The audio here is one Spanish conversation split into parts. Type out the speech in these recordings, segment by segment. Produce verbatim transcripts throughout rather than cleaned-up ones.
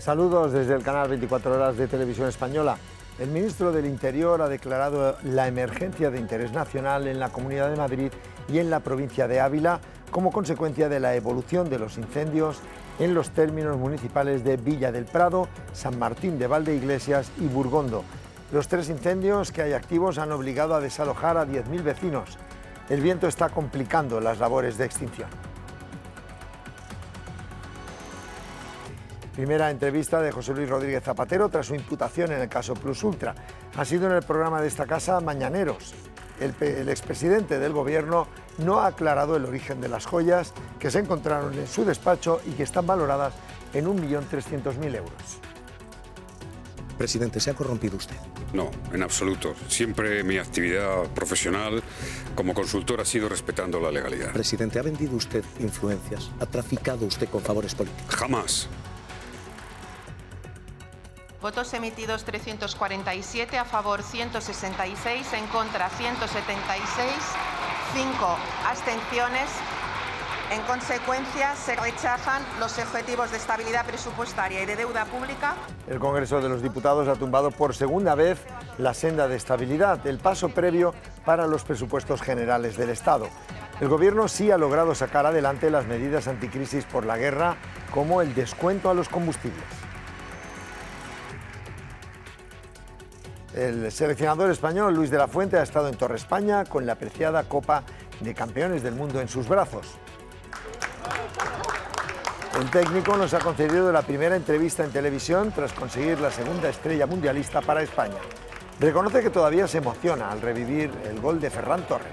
Saludos desde el canal veinticuatro horas de Televisión Española. El ministro del Interior ha declarado la emergencia de interés nacional en la Comunidad de Madrid y en la provincia de Ávila como consecuencia de la evolución de los incendios en los términos municipales de Villa del Prado, San Martín de Valdeiglesias y Burgondo. Los tres incendios que hay activos han obligado a desalojar a diez mil vecinos. El viento está complicando las labores de extinción. Primera entrevista de José Luis Rodríguez Zapatero tras su imputación en el caso Plus Ultra. Ha sido en el programa de esta casa Mañaneros. El, el expresidente del gobierno no ha aclarado el origen de las joyas que se encontraron en su despacho y que están valoradas en un millón trescientos mil euros. Presidente, ¿se ha corrompido usted? No, en absoluto. Siempre mi actividad profesional como consultor ha sido respetando la legalidad. Presidente, ¿ha vendido usted influencias? ¿Ha traficado usted con favores políticos? Jamás. Votos emitidos trescientos cuarenta y siete, a favor ciento sesenta y seis, en contra ciento setenta y seis, cinco abstenciones. En consecuencia, se rechazan los objetivos de estabilidad presupuestaria y de deuda pública. El Congreso de los Diputados ha tumbado por segunda vez la senda de estabilidad, el paso previo para los presupuestos generales del Estado. El Gobierno sí ha logrado sacar adelante las medidas anticrisis por la guerra, como el descuento a los combustibles. El seleccionador español Luis de la Fuente ha estado en Torre España con la preciada Copa de Campeones del Mundo en sus brazos. El técnico nos ha concedido la primera entrevista en televisión tras conseguir la segunda estrella mundialista para España. Reconoce que todavía se emociona al revivir el gol de Ferran Torres.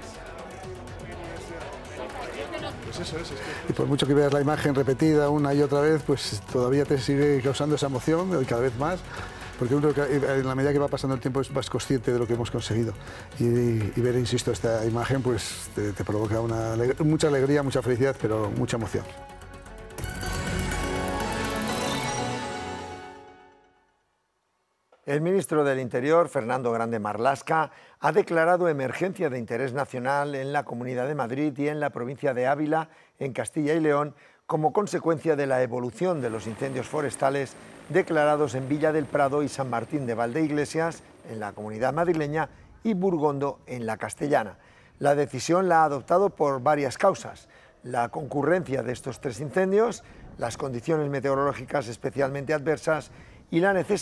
Pues eso es, es que... Y por mucho que veas la imagen repetida una y otra vez, pues todavía te sigue causando esa emoción y cada vez más. Porque uno, en la medida que va pasando el tiempo, es más consciente de lo que hemos conseguido. Y, y ver, insisto, esta imagen pues te, te provoca una, mucha alegría, mucha felicidad, pero mucha emoción. El ministro del Interior, Fernando Grande Marlaska, ha declarado emergencia de interés nacional en la Comunidad de Madrid y en la provincia de Ávila, en Castilla y León, como consecuencia de la evolución de los incendios forestales declarados en Villa del Prado y San Martín de Valdeiglesias, en la Comunidad madrileña, y Burgondo, en la castellana. La decisión la ha adoptado por varias causas: la concurrencia de estos tres incendios, las condiciones meteorológicas especialmente adversas y la necesidad